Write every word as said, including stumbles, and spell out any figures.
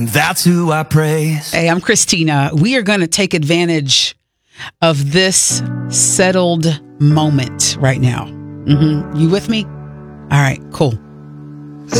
That's who I praise. Hey, I'm Christina. We are going to take advantage of this settled moment right now. Mm-hmm. You with me? All right, cool.